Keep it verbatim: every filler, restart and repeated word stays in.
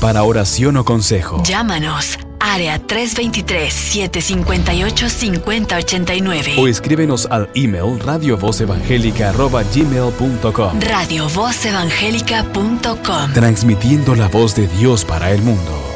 para oración o consejo. Llámanos. Área tres dos tres, siete cinco ocho, cinco cero ocho nueve. O escríbenos al email radiovozevangélica arroba gmail punto com. radiovozevangélica punto com. Transmitiendo la voz de Dios para el mundo.